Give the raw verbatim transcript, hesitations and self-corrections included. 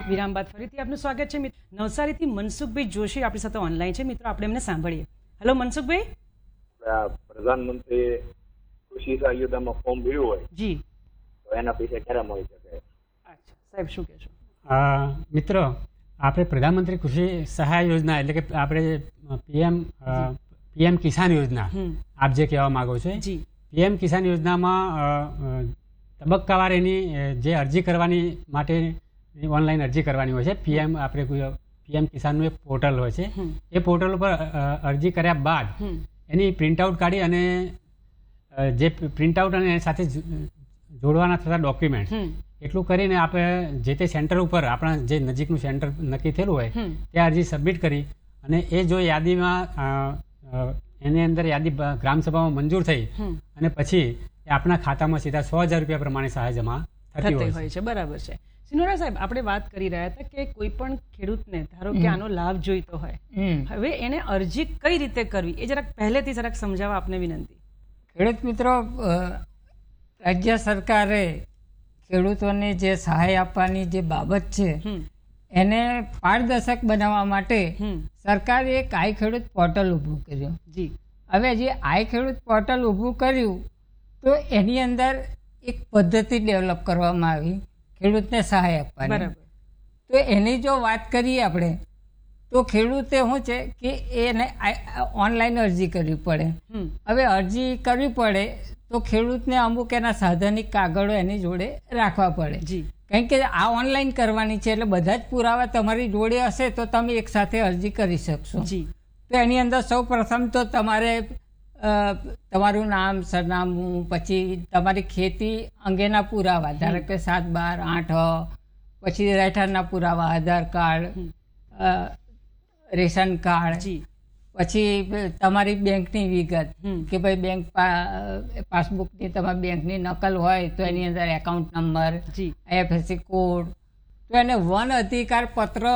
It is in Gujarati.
વિરામ બાદ ફરીથી આપનું સ્વાગત છે. નવસારીથી મનસુખભાઈ જોશી આપણી સાથે ઓનલાઈન છે. મિત્રો આપણે એમને સાંભળીએ. હેલો મનસુખભાઈ. પ્રધાનમંત્રી કૃષિ સહાય યોજનામાં ફોર્મ ભર્યું હોય જી, તો એના પૈસા ક્યારે મળી શકે? અચ્છા સાહેબ શું કહેશો? મિત્રો, આપણે પ્રધાનમંત્રી કૃષિ સહાય યોજના એટલે કે આપણે પીએમ પીએમ કિસાન યોજના આપ જે કહેવા માગો છો, જી, પીએમ કિસાન યોજનામાં તબક્કાવાર એની જે અરજી કરવાની માટે ઓનલાઈન અરજી કરવાની હોય છે. પીએમ આપણે પીએમ કિસાનનું એક પોર્ટલ હોય છે. એ પોર્ટલ ઉપર અરજી કર્યા બાદ એની પ્રિન્ટઆઉટ કાઢી અને જે પ્રિન્ટઆઉટ અને એની સાથે જોડવાના થતા ડોક્યુમેન્ટ એટલું કરીને આપણે જે તે સેન્ટર ઉપર આપણા જે નજીકનું સેન્ટર નક્કી થયેલું હોય ત્યાં અરજી સબમિટ કરી અને એ જો યાદીમાં એની અંદર યાદી ગ્રામસભામાં મંજૂર થઈ અને પછી આપણા ખાતામાં સીધા સો હજાર રૂપિયા પ્રમાણે સહાય જમા થતી હોય છે. બરાબર છે. સિનોરા સાહેબ, આપણે વાત કરી રહ્યા હતા કે કોઈ પણ ખેડૂતને ધારો કે આનો લાભ જોઈતો હોય, હવે એને અરજી કઈ રીતે કરવી એ જરાક પહેલેથી જરાક સમજાવવા આપને વિનંતી. ખેડૂત મિત્રો, રાજ્ય સરકારે ખેડૂતોને જે સહાય આપવાની જે બાબત છે એને પારદર્શક બનાવવા માટે સરકારે એક આઈ ખેડૂત પોર્ટલ ઊભું કર્યું. જી, હવે જે આઈ ખેડૂત પોર્ટલ ઊભું કર્યું તો એની અંદર એક પદ્ધતિ ડેવલપ કરવામાં આવી ખેડૂતને સહાય આપવાની. બરાબર. તો એની જો વાત કરીએ આપણે તો ખેડૂતે શું છે કે એને ઓનલાઈન અરજી કરવી પડે. હવે અરજી કરવી પડે તો ખેડૂતને અમુક એના સાધનિક કાગળો એની જોડે રાખવા પડે. જી, કારણ કે આ ઓનલાઈન કરવાની છે એટલે બધા જ પુરાવા તમારી જોડે હશે તો તમે એક સાથે અરજી કરી શકશો. જી, તો એની અંદર સૌ પ્રથમ તો તમારે તમારું નામ, સરનામું, પછી તમારી ખેતી અંગેના પુરાવા, ધારો કે સાત બાર આઠ, પછી રહેઠાણના પુરાવા, આધાર કાર્ડ, રેશન કાર્ડ, પછી તમારી બેંકની વિગત કે ભાઈ બેંક પાસબુકની તમારી બેંકની નકલ હોય તો એની અંદર એકાઉન્ટ નંબર, આઈએફએસસી કોડ, તો એને વન અધિકાર પત્ર